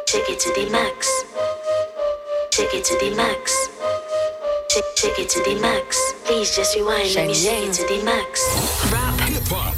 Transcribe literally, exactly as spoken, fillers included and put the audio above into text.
Take it to the max. Take it to the max. Take, take it to the max. Please just rewind. Let me take it to the max. Rap. Hip hop.